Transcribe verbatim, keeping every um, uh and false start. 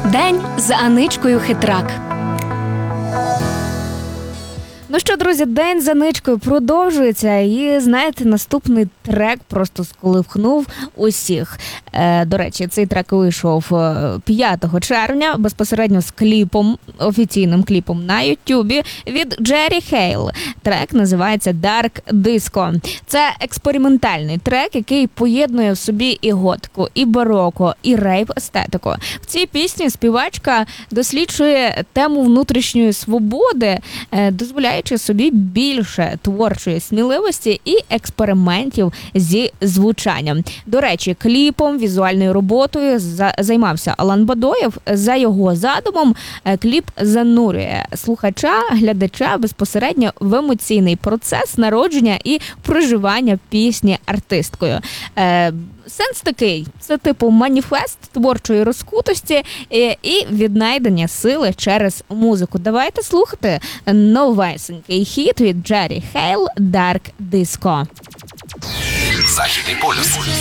День з Аничкою Хитрак. Ну що, друзі, день за ничкою продовжується, і, знаєте, наступний трек просто сколихнув усіх. Е, до речі, цей трек вийшов п'ятого червня, безпосередньо з кліпом, офіційним кліпом на Ютубі від Джері Хейл. Трек називається Dark Disco. Це експериментальний трек, який поєднує в собі і готику, і бароко, і рейв-естетику. В цій пісні співачка досліджує тему внутрішньої свободи, е, дозволяє собі більше творчої сміливості і експериментів зі звучанням. До речі, кліпом, візуальною роботою займався Алан Бадоєв. За його задумом, кліп занурює слухача, глядача безпосередньо в емоційний процес народження і проживання пісні артисткою. Сенс такий, це типу маніфест творчої розкутості і віднайдення сили через музику. Давайте слухати новесенький хіт від Джері Хейл «Dark Disco». Західний полюс.